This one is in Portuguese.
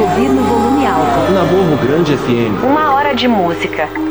ouvir no volume alto. Na Morro Grande FM. Uma hora de música,